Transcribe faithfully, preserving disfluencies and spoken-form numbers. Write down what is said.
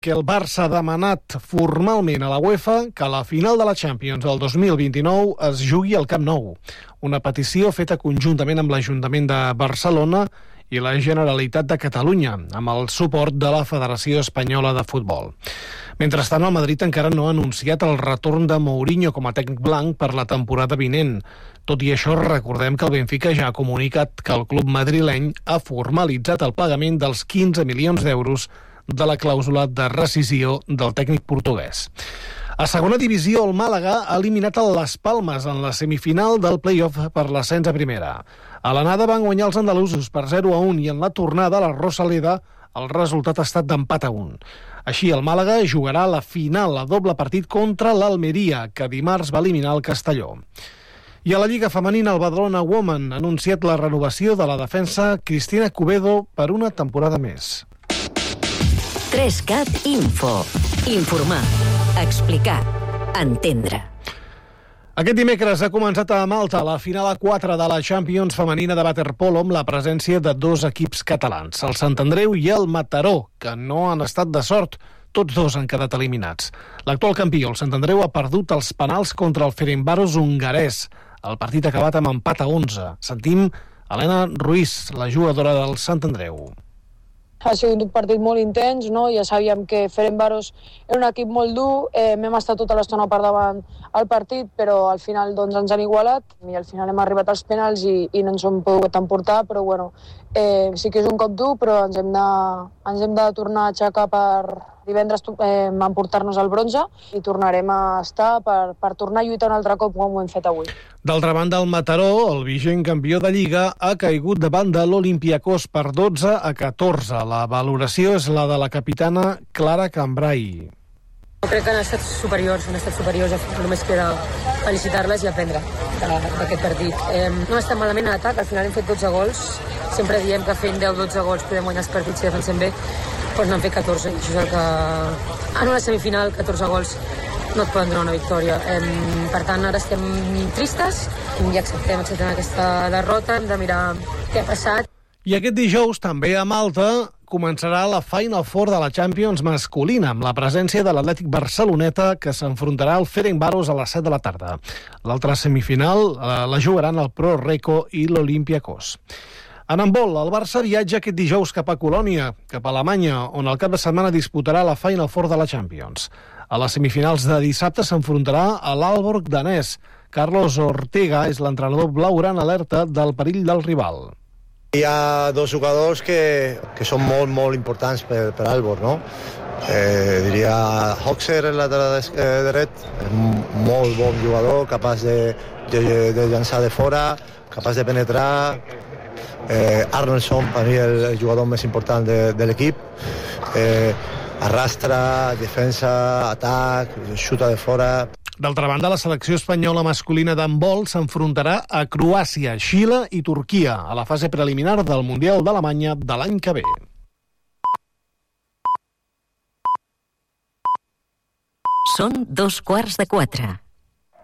que el Barça ha demanat formalment a la UEFA que la final de la Champions del dos mil vint-i-nou es jugui al Camp Nou. Una petició feta conjuntament amb l'Ajuntament de Barcelona i la Generalitat de Catalunya, amb el suport de la Federació Espanyola de Futbol. Mentrestant, el Madrid encara no ha anunciat el retorn de Mourinho com a tècnic blanc per la temporada vinent. Tot i això, recordem que el Benfica ja ha comunicat que el club madrileny ha formalitzat el pagament dels quinze milions d'euros de la clàusula de rescisió del tècnic portuguès. A segona divisió, el Màlaga ha eliminat el Las Palmas en la semifinal del play-off per l'ascens a primera. A l'anada van guanyar els andalusos per zero a un i en la tornada a la Rosaleda el resultat ha estat d'empat a un. Així, el Màlaga jugarà la final a doble partit contra l'Almeria, que dimarts va eliminar el Castelló. I a la Lliga Femenina, el Badalona Women ha anunciat la renovació de la defensa Cristina Cubedo per una temporada més. tres cat Info. Informar, explicar, entendre. Aquest dimecres ha començat a Malta la final a quatre de la Champions femenina de waterpolo amb la presència de dos equips catalans, el Sant Andreu i el Mataró, que no han estat de sort. Tots dos han quedat eliminats. L'actual campió, el Sant Andreu, ha perdut els penals contra el Ferencváros hongarès. El partit ha acabat amb empat a onze. Sentim Helena Ruiz, la jugadora del Sant Andreu. Ha sigut un partit molt intens, no? Ja sabíem que Ferencváros era un equip molt dur, eh, hem estat tota l'estona per davant al partit, però al final doncs, ens han igualat i al final hem arribat als penals i, i no ens hem pogut emportar, però bueno, eh, sí que és un cop dur, però ens hem de, ens hem de tornar a aixecar per divendres eh, emportar-nos el bronze i tornarem a estar per, per tornar a lluitar un altre cop com ho hem fet avui. D'altra banda, el Mataró, el vigent campió de Lliga, ha caigut davant de l'Olympiacos per dotze a catorze. La valoració és la de la capitana Clara Cambrai. Crec que han estat superiors, han estat superiors, només queda felicitar-les i aprendre d'aquest partit. Eh, no estem malament en atac, al final hem fet dotze gols, sempre diem que fent deu dotze gols podem guanyar els partits si defensem bé, doncs n'han fet catorze, això és el que... En una semifinal, catorze gols no et poden donar una victòria. Eh, per tant, ara estem tristes i acceptem, acceptem aquesta derrota, hem de mirar què ha passat. I aquest dijous, també a Malta, començarà la Final Four de la Champions masculina, amb la presència de l'Atlètic Barceloneta, que s'enfrontarà al Ferencváros a les set de la tarda. L'altra semifinal eh, la jugaran el Pro Reco i l'Olympiacos. En handbol, el Barça viatja aquest dijous cap a Colònia, cap a Alemanya, on el cap de setmana disputarà la Final Four de la Champions. A les semifinals de dissabte s'enfrontarà a l'Aalborg danès. Carlos Ortega és l'entrenador blaugrana alerta del perill del rival. Hi ha dos jugadors que, que són molt, molt importants per, per Aalborg, no? Eh, diria Hoxer, el lateral dret, molt bon jugador, capaç de, de, de llançar de fora, capaç de penetrar. Eh, Arnoldson, per mi, el, el jugador més important de, de l'equip. Eh, arrastra, defensa, atac, xuta de fora. D'altra banda, la selecció espanyola masculina d'handbol s'enfrontarà a Croàcia, Xile i Turquia a la fase preliminar del Mundial d'Alemanya de l'any que ve. Són dos quarts de quatre.